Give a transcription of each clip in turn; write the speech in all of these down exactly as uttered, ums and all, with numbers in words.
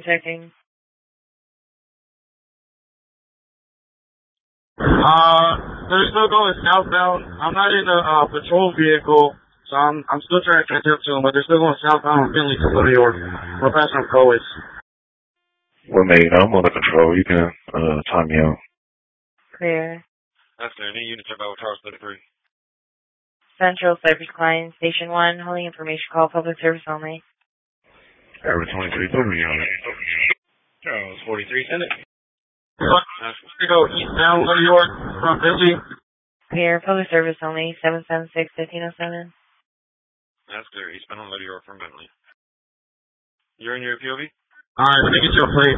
Checking. Uh, they're still going southbound. I'm not in a uh, patrol vehicle, so I'm I'm still trying to catch up to them, but they're still going southbound from Finley to New York. We're passing Coes. Well, mate, I'm under control. You can uh, time me out. Clear. That's there. Any units about Charles thirty-three. Central Cypress Client, Station one, holding information call, public service only. Average twenty-three, put me on it. Charles forty-three, send it. We go eastbound New York from Finley. Clear, public service only, seven seven six, fifteen oh seven. That's clear. Eastbound on New York from Bentley. You're in your P O V? Alright, let me get your plate.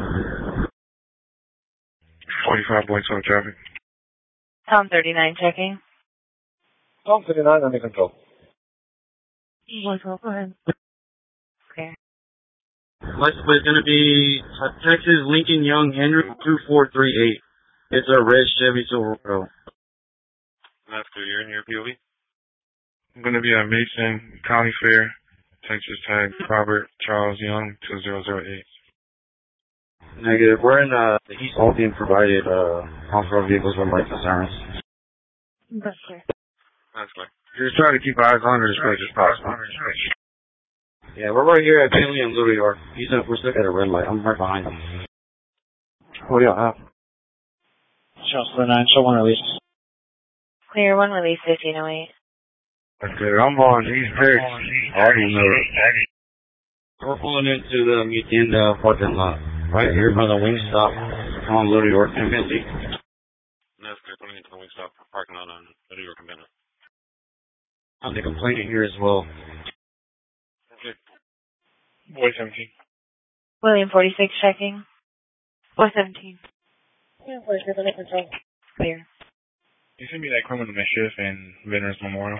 forty-five points on traffic. Tom thirty-nine checking. Tom thirty-nine under control. one twelve, go ahead. Clear. License plate is going to be Texas Lincoln Young Henry two four three eight. It's a red Chevy Silverado. That's clear. You're in your P O V? I'm going to be at Mason County Fair, Texas tag Robert Charles Young two zero zero eight. Negative. We're in uh, the East Albion provided uh, off-road vehicles with lights and sirens. That's clear. That's clear. Just try to keep eyes on her as quick as possible. Yeah, we're right here at Finley and Little York. He's up, we're stuck at a red light. I'm right behind him. What do y'all have? Charles thirty-nine, show one release. Clear, one release, fifteen oh eight. That's good. I'm on East Texas. I already know it. We're pulling into the Mutanda parking lot. Right here by the Wingstop on Little York and Finley. That's clear. Pulling into the Wingstop parking lot on New York and Bentley. I'll take a complaint here as well. Okay. Boy seventeen. William forty-six checking. Boy seventeen. Yeah, forty-six under control. Clear. You send me that criminal mischief and Veterans Memorial?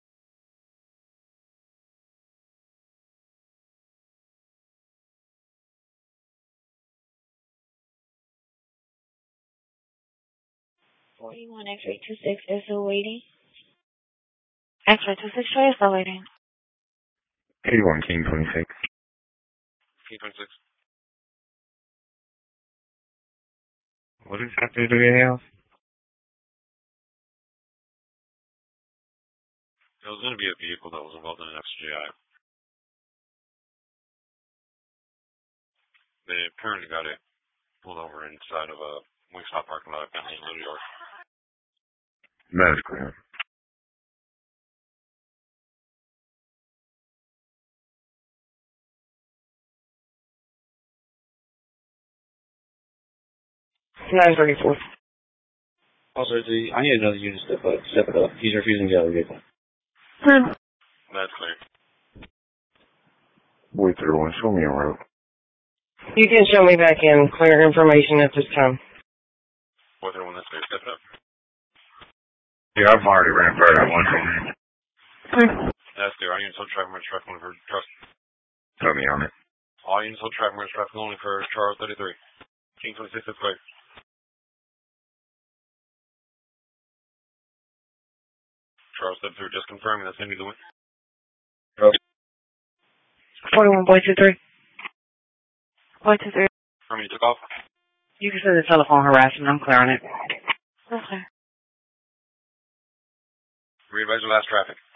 forty-one X-ray two six is still waiting. X-ray two six tray is still waiting. eighty-one King twenty-six. King twenty-six. What exactly do they have? It was going to be a vehicle that was involved in an X J I. They apparently got it pulled over inside of a Wingstop parking lot at Bentley, New York. That's clear. nine thirty-four. Also, the, I need another unit step up. Step it up. He's refusing to get out of the vehicle. That's clear. Boy thirty-one, show me a route. You can show me back in. Clear information at this time. Boy thirty-one, that's clear. Step it up. Yeah, I've already ran for that one. That's clear. All units hold traffic merge traffic only for Charles. Tell me on it. All units hold traffic merge traffic only for Charles thirty-three. King twenty-six, that's clear. Charles thirty-three, just confirming that's going to be the win. forty-one, boy two three. Boy two three. Confirming you took off. You can send the telephone harassment. I'm clearing it. Okay. Readvise your last traffic.